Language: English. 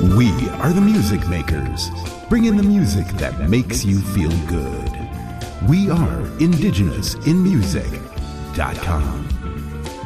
We are the music makers, bringing the music that makes you feel good. We are IndigenousInMusic.com.